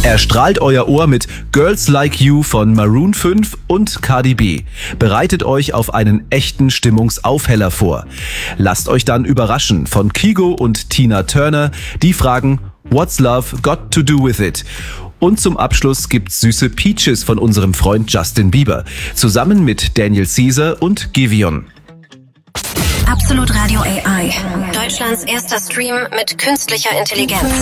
Erstrahlt euer Ohr mit Girls Like You von Maroon 5 und Cardi B. Bereitet euch auf einen echten Stimmungsaufheller vor. Lasst euch dann überraschen von Kygo und Tina Turner, die fragen What's Love Got to Do With It? Und zum Abschluss gibt's süße Peaches von unserem Freund Justin Bieber, zusammen mit Daniel Caesar und Giveon. Absolut Radio AI. Deutschlands erster Stream mit künstlicher Intelligenz.